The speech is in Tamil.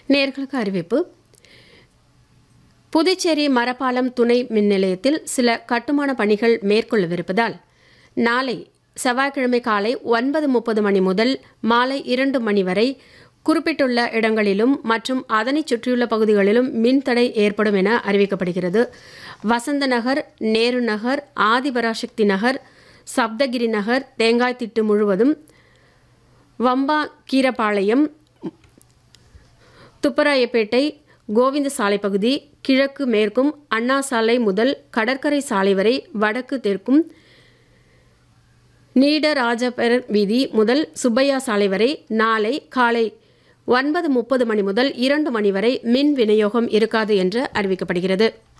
நேயர்களுக்கு அறிவிப்பு. புதுச்சேரி மரப்பாலம் துணை மின் நிலையத்தில் சில கட்டுமான பணிகள் மேற்கொள்ளவிருப்பதால் நாளை செவ்வாய்க்கிழமை காலை 9:30 மணி முதல் மாலை 2 மணி வரை குறிப்பிட்டுள்ள இடங்களிலும் மற்றும் அதனைச் சுற்றியுள்ள பகுதிகளிலும் மின்தடை ஏற்படும் என அறிவிக்கப்படுகிறது. வசந்த நகர், நேரு நகர், ஆதிபராசக்தி நகர், சப்தகிரி நகர், தேங்காய்த்திட்டு முழுவதும், வம்பா கீரப்பாளையம், துப்பராயப்பேட்டை, கோவிந்த சாலை பகுதி, கிழக்கு மேற்கும் அண்ணா சாலை முதல் கடற்கரை சாலை வரை, வடக்கு தெற்கும் நீடராஜபர் வீதி முதல் சுப்பையா சாலை வரை நாளை காலை 9:30 மணி முதல் 2 மணி வரை மின் விநியோகம் இருக்காது என்று அறிவிக்கப்படுகிறது.